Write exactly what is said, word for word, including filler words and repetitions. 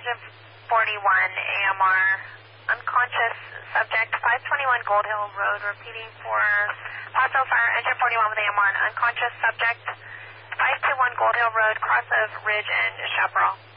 engine forty-one, A M R, unconscious subject, five twenty-one Gold Hill Road, repeating for Paso Fire, engine forty-one with A M R, and unconscious subject, five twenty-one Gold Hill Road, cross of Ridge and Chaparral.